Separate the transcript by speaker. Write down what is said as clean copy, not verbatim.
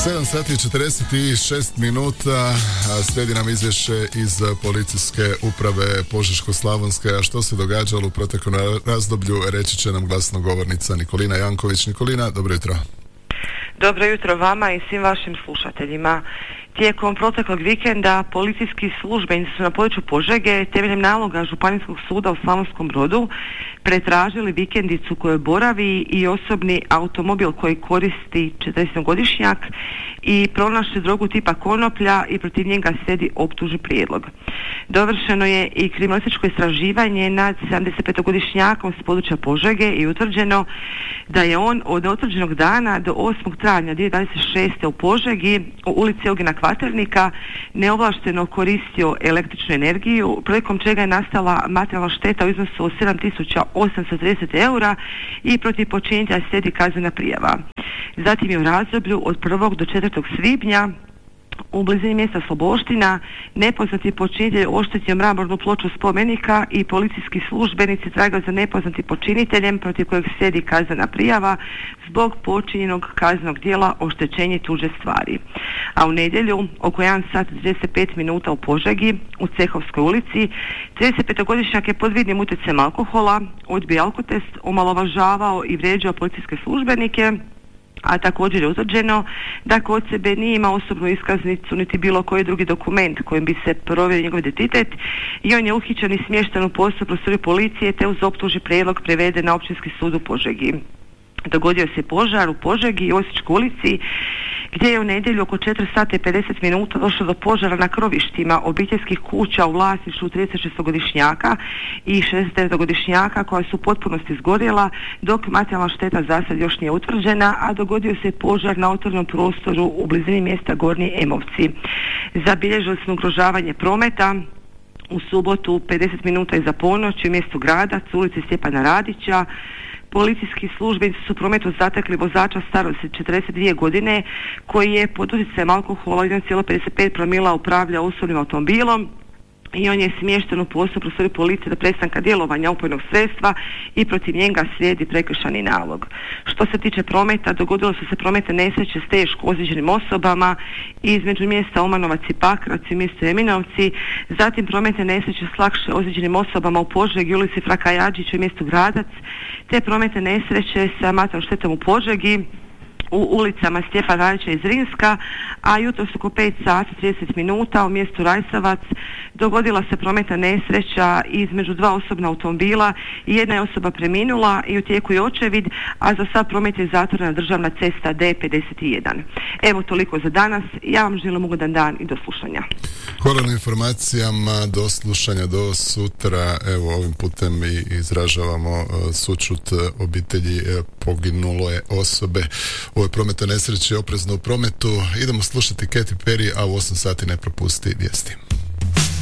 Speaker 1: 7 sati i 46 minuta, slijedi nam izvješće iz policijske uprave Požeško-slavonske, a što se događalo u proteklom razdoblju reći će nam glasnogovornica Nikolina Janković. Nikolina, dobro jutro.
Speaker 2: Dobro jutro vama i svim vašim slušateljima. Tijekom proteklog vikenda policijski službenici su na području Požege temeljem naloga Županijskog suda u Slavonskom Brodu pretražili vikendicu kojoj boravi i osobni automobil koji koristi 40-godišnjak i pronašli drogu tipa konoplja i protiv njega slijedi optužni prijedlog. Dovršeno je i kriminalističko istraživanje nad 75-godišnjakom s područja Požege i utvrđeno da je on od utvrđenog dana do 8. travnja 2026. u Požegi u ulici Eugena Kvaternika neovlašteno koristio električnu energiju, prilikom čega je nastala materijalna šteta u iznosu od 7.830 eura i protiv počinitelja slijedi kaznena prijava. Zatim je u razdoblju od 1. do 4. svibnja u blizini mjesta Sloboština nepoznati počinitelj oštetio mramornu ploču spomenika i policijski službenici tragaju za nepoznatim počiniteljem protiv kojeg slijedi kaznena prijava zbog počinjenog kaznenog djela oštećenje tuđe stvari. A u nedjelju oko 1 sat 35 minuta u Požegi u Cehovskoj ulici 35-godišnjak je pod vidnim utjecajem alkohola odbio alkotest, omalovažavao i vrijeđao policijske službenike, a također je utvrđeno da kod sebe nije imao osobnu iskaznicu niti bilo koji drugi dokument kojim bi se provjerio njegov identitet i on je uhićen i smješten u posebnu prostoriju policije te uz optužni prijedlog preveden na Općinski sud u Požegi. Dogodio se požar u Požegi i Osječkoj ulici gdje je u nedjelju oko 4 sata i 50 minuta došlo do požara na krovištima obiteljskih kuća u vlasništvu 36-godišnjaka i 69-godišnjaka koja su u potpunosti izgorjela, dok materijalna šteta za sad još nije utvrđena, a dogodio se požar na otvorenom prostoru u blizini mjesta Gornji Emovci. Zabilježili smo ugrožavanje prometa u subotu 50 minuta iza ponoći u mjestu Gradac, ulici Stjepana Radića. Policijski službenici su u prometu zatekli vozača starosti 42 godine koji je pod utjecajem alkohola 1,55 promila upravlja osobnim automobilom i on je smješten u posebnu prostoriju policije do prestanka djelovanja opojnog sredstva i protiv njega slijedi prekršajni nalog. Što se tiče prometa, dogodilo su se prometne nesreće s teško ozlijeđenim osobama između mjesta Omanovac i Pakrac i mjesto Eminovci, zatim prometne nesreće s lakše ozlijeđenim osobama u Požegi, ulici Fraka Jadžića i mjestu Gradac, te prometne nesreće sa materijalnom štetom u Požegi u ulicama Stjepana Radića i Zrinska, a jutros oko 5 sati 30 minuta u mjestu Rajsavac dogodila se prometna nesreća između dva osobna automobila i jedna je osoba preminula i u tijeku je očevid, a za sad promet je zatvorena državna cesta D51. Evo toliko za danas, ja vam želim ugodan dan i do slušanja.
Speaker 1: Hvala na informacijama, do slušanja, do sutra. Evo ovim putem i izražavamo sućut obitelji poginule osobe u ovoj prometnoj nesreći. Oprezno u prometu. Idemo slušati Katy Perry, a u 8 sati ne propusti vijesti.